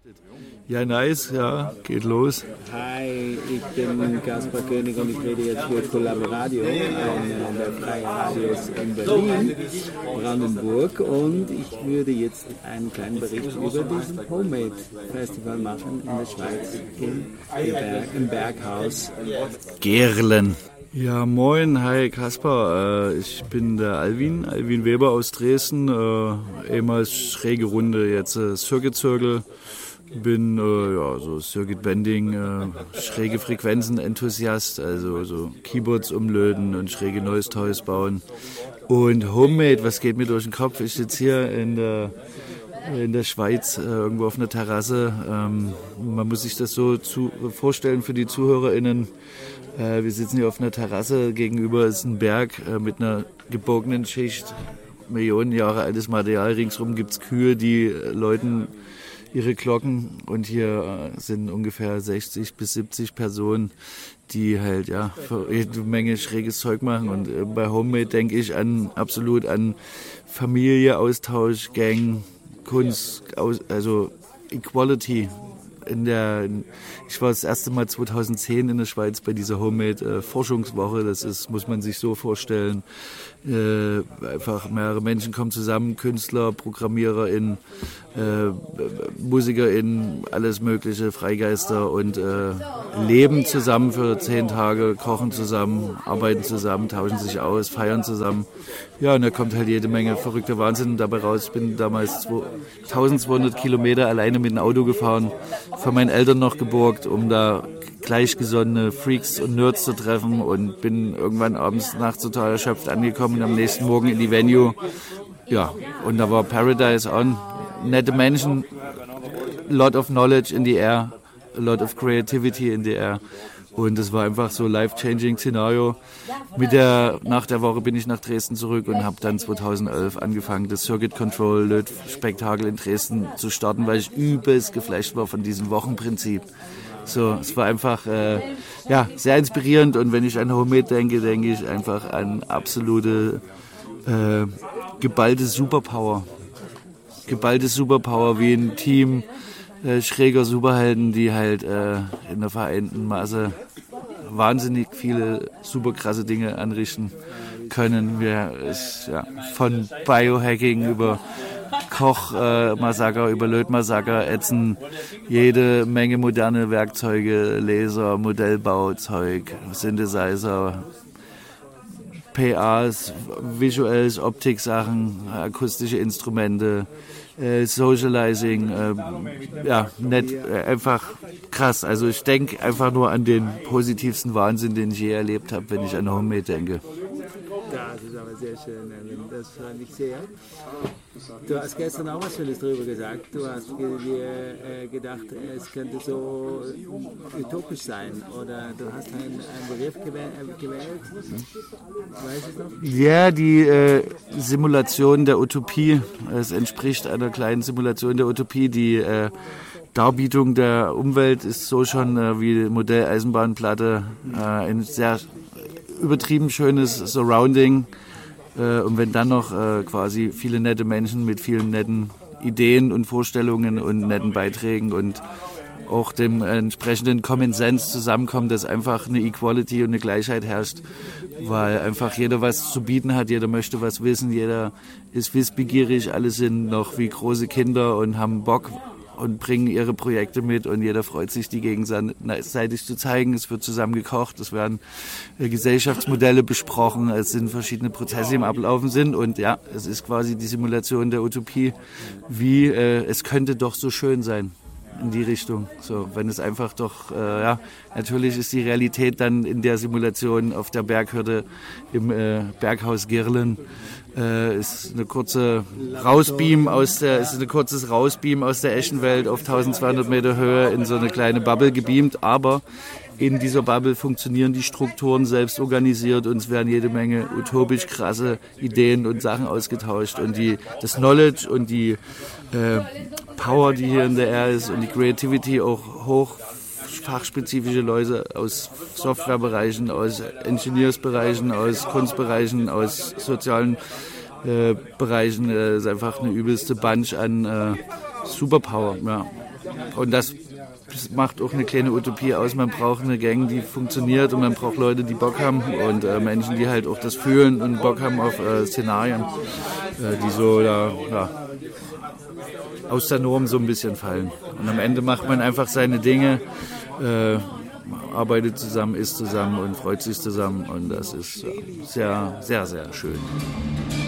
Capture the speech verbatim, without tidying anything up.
Ja, nice, ja, geht los. Hi, ich bin Kaspar König und ich rede jetzt für Collaboradio, einer der freien Radios in Berlin, Brandenburg, und ich würde jetzt einen kleinen Bericht über diesen Homemade Festival machen in der Schweiz, im, Berg, im Berghaus Gerlen. Ja, moin, hi Kaspar, äh, ich bin der Alvin, Alvin Weber aus Dresden, äh, ehemals schräge Runde, jetzt äh, Circuit Circle, bin äh, ja, so Circuit Bending, äh, schräge Frequenzen Enthusiast, also so Keyboards umlöten und schräge Noise Toys bauen. Und Homemade, was geht mir durch den Kopf? Ich sitze hier in der in der Schweiz, äh, irgendwo auf einer Terrasse. Ähm, man muss sich das so zu, vorstellen für die ZuhörerInnen. Äh, wir sitzen hier auf einer Terrasse, gegenüber ist ein Berg äh, mit einer gebogenen Schicht, Millionen Jahre altes Material. Ringsrum gibt es Kühe, die äh, läuten ihre Glocken, und hier äh, sind ungefähr sechzig bis siebzig Personen, die halt ja eine Menge schräges Zeug machen. Und äh, bei Homemade denke ich an absolut an Familie, Austausch, Gang, Kunst, also Equality. In der, ich war das erste Mal zweitausendzehn in der Schweiz bei dieser Homemade-Forschungswoche. Das ist, muss man sich so vorstellen. Äh, einfach mehrere Menschen kommen zusammen, Künstler, ProgrammiererInnen, äh, MusikerInnen, alles mögliche, Freigeister, und äh, leben zusammen für zehn Tage, kochen zusammen, arbeiten zusammen, tauschen sich aus, feiern zusammen. Ja, und da kommt halt jede Menge verrückter Wahnsinn dabei raus. Ich bin damals eintausendzweihundert Kilometer alleine mit dem Auto gefahren, von meinen Eltern noch geborgt, um da gleichgesonnene Freaks und Nerds zu treffen, und bin irgendwann abends nachts total erschöpft angekommen und am nächsten Morgen in die Venue. Ja, und da war Paradise on. Nette Menschen, lot of knowledge in the air, a lot of creativity in the air. Und es war einfach so life-changing Szenario. Mit der, nach der Woche bin ich nach Dresden zurück und habe dann zweitausendelf angefangen, das Circuit Control Lötspektakel in Dresden zu starten, weil ich übelst geflasht war von diesem Wochenprinzip. So, es war einfach äh, ja, sehr inspirierend, und wenn ich an Homemade denke, denke ich einfach an absolute äh, geballte Superpower. Geballte Superpower wie ein Team äh, schräger Superhelden, die halt äh, in der vereinten Masse wahnsinnig viele super krasse Dinge anrichten können. Wir ist, ja, von Biohacking über Kochmassaker, äh, über Lötmassaker, ätzen jede Menge moderne Werkzeuge, Laser, Modellbauzeug, Synthesizer, P As, Visuals, Optik-Sachen, akustische Instrumente, äh, Socializing, äh, ja, nett, äh, einfach krass. Also ich denke einfach nur an den positivsten Wahnsinn, den ich je erlebt habe, wenn ich an Homemade denke. Das ist aber sehr schön, das fand ich sehr. Du hast gestern auch was Schönes darüber gesagt. Du hast dir äh, gedacht, es könnte so utopisch sein, oder du hast einen, einen Begriff gewählt. Weißt du noch? Ja, die äh, Simulation der Utopie. Es entspricht einer kleinen Simulation der Utopie. Die äh, Darbietung der Umwelt ist so schon äh, wie Modelleisenbahnplatte, äh, ein sehr übertrieben schönes Surrounding. Äh, und wenn dann noch äh, quasi viele nette Menschen mit vielen netten Ideen und Vorstellungen und netten Beiträgen und auch dem entsprechenden Common Sense zusammenkommen, dass einfach eine Equality und eine Gleichheit herrscht, weil einfach jeder was zu bieten hat, jeder möchte was wissen, jeder ist wissbegierig, alle sind noch wie große Kinder und haben Bock und bringen ihre Projekte mit, und jeder freut sich, die gegenseitig zu zeigen. Es wird zusammen gekocht, es werden Gesellschaftsmodelle besprochen, es sind verschiedene Prozesse, die im Ablaufen sind, und ja, es ist quasi die Simulation der Utopie, wie äh, es könnte doch so schön sein. In die Richtung. So, wenn es einfach doch, äh, ja, natürlich ist die Realität dann in der Simulation auf der Berghürde im äh, Berghaus Gerlen, äh, ist eine kurze Rausbeam aus der, ist ein kurzes Rausbeam aus der echten Welt auf eintausendzweihundert Meter Höhe in so eine kleine Bubble gebeamt, aber in dieser Bubble funktionieren die Strukturen selbst organisiert, und es werden jede Menge utopisch krasse Ideen und Sachen ausgetauscht, und die, das Knowledge und die äh, Power, die hier in der Air ist, und die Creativity, auch hochfachspezifische Leute aus Softwarebereichen, aus Ingenieursbereichen, aus Kunstbereichen, aus sozialen äh, Bereichen, äh, ist einfach eine übelste Bunch an äh, Superpower, ja. und das macht auch eine kleine Utopie aus. Man braucht eine Gang, die funktioniert und man braucht Leute, die Bock haben und äh, Menschen, die halt auch das fühlen und Bock haben auf äh, Szenarien, äh, die so da, ja, aus der Norm so ein bisschen fallen. Und am Ende macht man einfach seine Dinge, äh, arbeitet zusammen, isst zusammen und freut sich zusammen und das ist ja, sehr, sehr, sehr schön.